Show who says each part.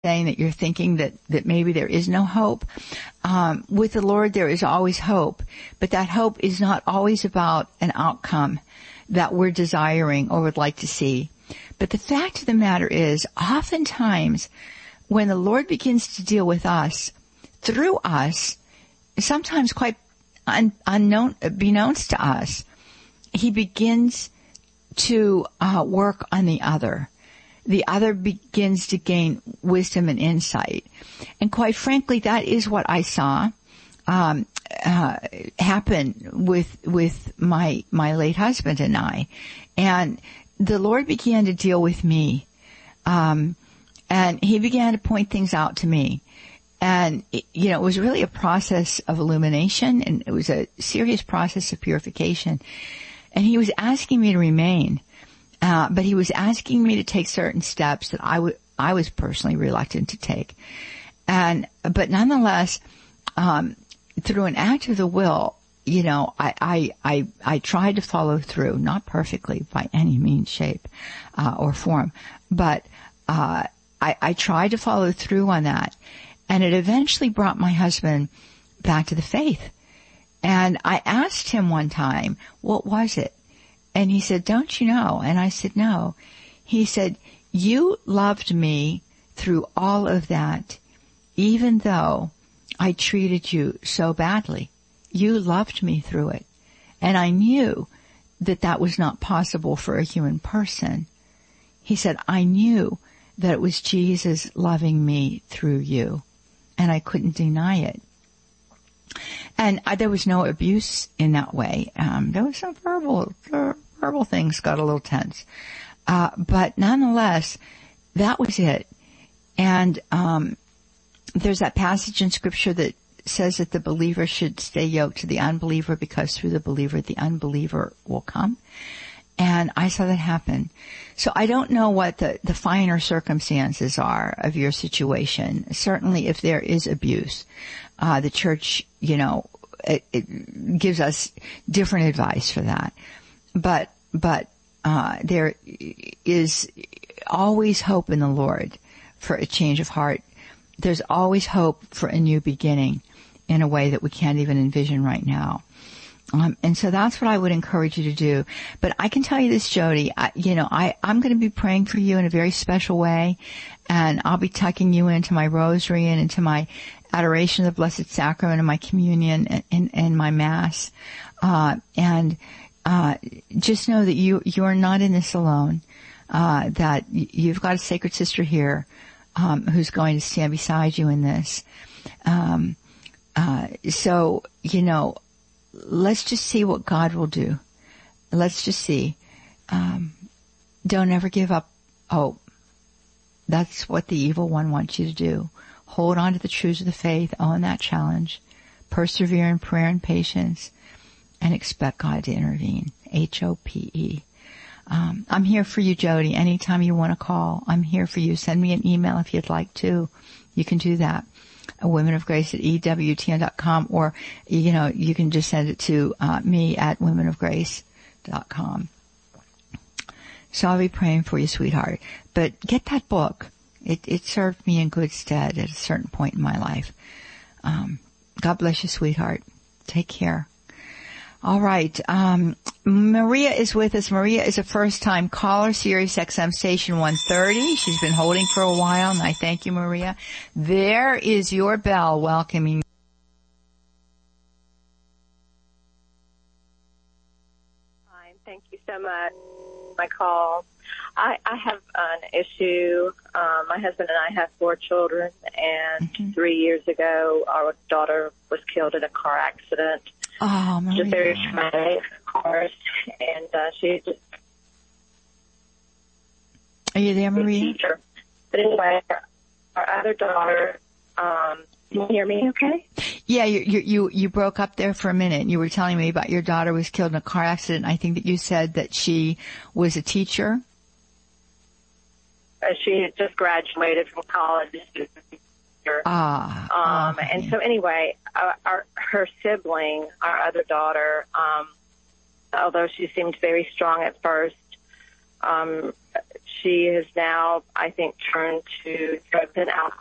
Speaker 1: saying that you're thinking that maybe there is no hope. With the Lord, there is always hope, but that hope is not always about an outcome that we're desiring or would like to see. But the fact of the matter is, oftentimes, when the Lord begins to deal with us, through us, sometimes quite unbeknownst to us, He begins to work on the other. The other begins to gain wisdom and insight. And quite frankly, that is what I saw happen with my late husband and I. And the Lord began to deal with me. And He began to point things out to me. And, it was really a process of illumination, and it was a serious process of purification. And He was asking me to remain. But He was asking me to take certain steps that I was personally reluctant to take. But nonetheless, through an act of the will, I tried to follow through, not perfectly by any means, shape, or form, but, I tried to follow through on that. And it eventually brought my husband back to the faith. And I asked him one time, what was it? And he said, don't you know? And I said, no. He said, you loved me through all of that, even though I treated you so badly. You loved me through it. And I knew that was not possible for a human person. He said, I knew that it was Jesus loving me through you. And I couldn't deny it. And there was no abuse in that way. There was some verbal things got a little tense. But nonetheless, that was it. And there's that passage in Scripture that says that the believer should stay yoked to the unbeliever, because through the believer, the unbeliever will come. And I saw that happen. So I don't know what the finer circumstances are of your situation. Certainly if there is abuse, the church, it gives us different advice for that. But there is always hope in the Lord for a change of heart. There's always hope for a new beginning in a way that we can't even envision right now. And so that's what I would encourage you to do. But I can tell you this, Jody, I'm going to be praying for you in a very special way, and I'll be tucking you into my rosary and into my adoration of the Blessed Sacrament and my communion and my Mass. And just know that you are not in this alone, that you've got a sacred sister here, who's going to stand beside you in this. So, let's just see what God will do. Let's just see. Don't ever give up hope. That's what the evil one wants you to do. Hold on to the truths of the faith, own that challenge, persevere in prayer and patience, and expect God to intervene. HOPE. I'm here for you, Jody. Anytime you want to call, I'm here for you. Send me an email if you'd like to. You can do that. womenofgrace@EWTN.com, or, you can just send it to me at womenofgrace.com. So I'll be praying for you, sweetheart. But get that book. It served me in good stead at a certain point in my life. God bless you, sweetheart. Take care. All right. Maria is with us. Maria is a first-time caller, Sirius XM Station 130. She's been holding for a while, and I thank you, Maria. There is your bell welcoming.
Speaker 2: Fine. Thank you so much for my call. I have an issue. My husband and I have 4 children, and 3 years ago, our daughter was killed in a car accident.
Speaker 1: Oh, Maria.
Speaker 2: Just very traumatic, of course, and she just...
Speaker 1: Are you there, Maria?
Speaker 2: Teacher. But anyway, our other daughter, can you hear me okay?
Speaker 1: Yeah, you broke up there for a minute. You were telling me about your daughter was killed in a car accident. I think that you said that she was a teacher.
Speaker 2: She had just graduated from college. And so anyway, her sibling, our other daughter, although she seemed very strong at first, she has now, I think, turned to drugs and alcohol.